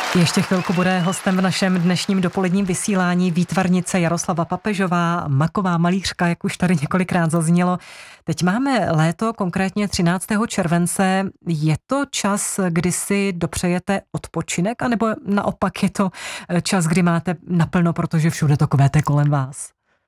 Ještě chvilku bude hostem v našem dnešním dopoledním vysílání výtvarnice Jaroslava Papežová, maková malířka, jak už tady několikrát zaznělo. Teď máme léto, konkrétně 13. července. Je to čas, kdy si dopřejete odpočinek, anebo naopak je to čas, kdy máte naplno, protože všude to kvete kolem vás?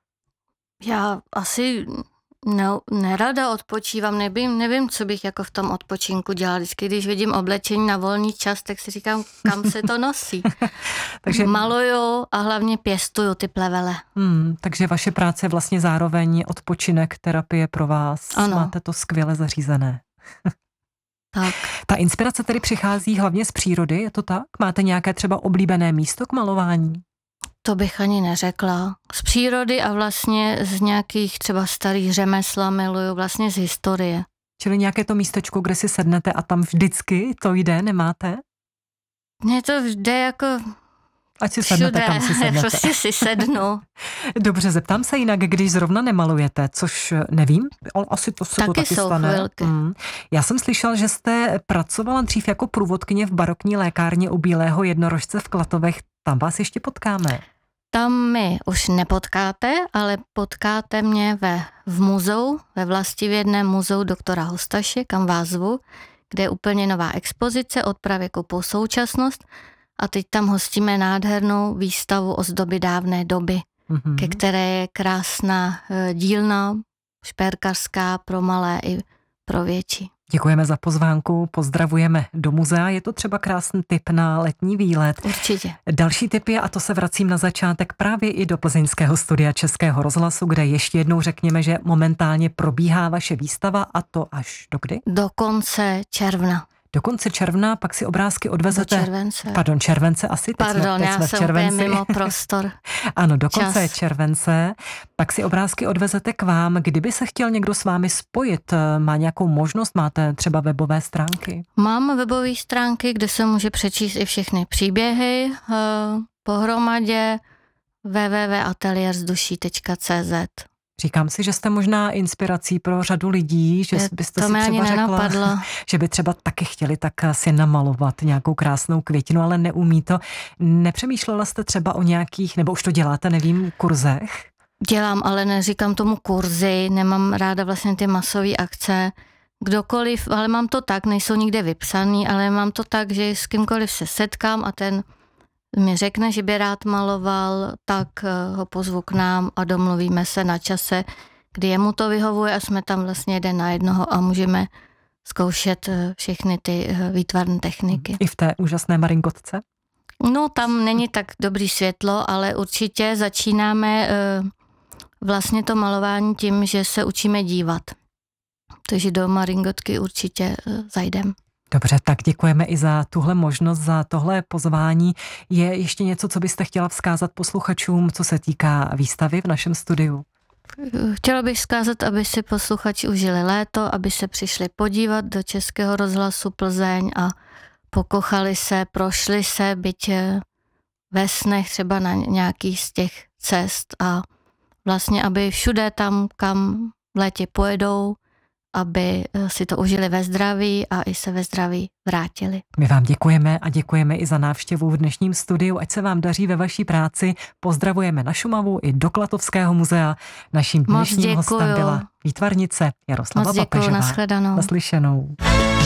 Já asi nerada odpočívám, nevím, co bych jako v tom odpočinku dělala. Vždycky, když vidím oblečení na volný čas, tak si říkám, kam se to nosí. Takže maluju a hlavně pěstuju ty plevele. Takže vaše práce je vlastně zároveň odpočinek, terapie pro vás. Ano. Máte to skvěle zařízené. Tak. Ta inspirace tedy přichází hlavně z přírody, je to tak? Máte nějaké třeba oblíbené místo k malování? To bych ani neřekla. Z přírody a vlastně z nějakých třeba starých řemesla miluju, vlastně z historie. Čili nějaké to místečko, kde si sednete a tam vždycky to jde, nemáte? Mně to jde jako ať si sednete, kam si sednete. Prostě si sednu. Dobře, zeptám se jinak, když zrovna nemalujete, což nevím, asi to se to taky stane. Chvilky. Já jsem slyšel, že jste pracovala dřív jako průvodkyně v barokní lékárně u Bílého jednorožce v Klatovech. Tam vás ještě potkáme. Tam mi už nepotkáte, ale potkáte mě v muzeu, ve Vlastivědném muzeu doktora Hostaše, kam vás zvu, kde je úplně nová expozice od pravěku po současnost a teď tam hostíme nádhernou výstavu ozdoby dávné doby, ke které je krásná dílna šperkařská pro malé i pro větší. Děkujeme za pozvánku, pozdravujeme do muzea, je to třeba krásný tip na letní výlet. Určitě. Další tip je, a to se vracím na začátek právě i do plzeňského studia Českého rozhlasu, kde ještě jednou řekněme, že momentálně probíhá vaše výstava a to až do kdy? Do konce června. Do konce června, pak si obrázky odvezete... Do července. Pardon, července asi? Teď jsme v červenci. Mimo prostor. Ano, do konce července. Pak si obrázky odvezete k vám. Kdyby se chtěl někdo s vámi spojit, má nějakou možnost? Máte třeba webové stránky? Mám webové stránky, kde se může přečíst i všechny příběhy pohromadě www.atelierzduší.cz. Říkám si, že jste možná inspirací pro řadu lidí, že byste to si třeba řekla, že by třeba taky chtěli tak si namalovat nějakou krásnou květinu, ale neumí to. Nepřemýšlela jste třeba o nějakých, nebo už to děláte, nevím, kurzech? Dělám, ale neříkám tomu kurzy, nemám ráda vlastně ty masové akce. Kdokoliv, ale mám to tak, nejsou nikde vypsaný, ale mám to tak, že s kýmkoliv se setkám a ten mi řekne, že by rád maloval, tak ho pozvu k nám a domluvíme se na čase, kdy jemu to vyhovuje a jsme tam vlastně jeden na jednoho a můžeme zkoušet všechny ty výtvarné techniky. I v té úžasné Maringotce? No, tam není tak dobrý světlo, ale určitě začínáme vlastně to malování tím, že se učíme dívat. Takže do Maringotky určitě zajdem. Dobře, tak děkujeme i za tuhle možnost, za tohle pozvání. Je ještě něco, co byste chtěla vzkázat posluchačům, co se týká výstavy v našem studiu? Chtěla bych vzkázat, aby si posluchači užili léto, aby se přišli podívat do Českého rozhlasu Plzeň a pokochali se, prošli se, byť ve snech třeba na nějakých z těch cest a vlastně, aby všude tam, kam v létě pojedou, aby si to užili ve zdraví a i se ve zdraví vrátili. My vám děkujeme a děkujeme i za návštěvu v dnešním studiu. Ať se vám daří ve vaší práci. Pozdravujeme na Šumavu i do Klatovského muzea. Naším dnešním hostem byla výtvarnice Jaroslava Papežová. Nashledanou. Naslyšenou.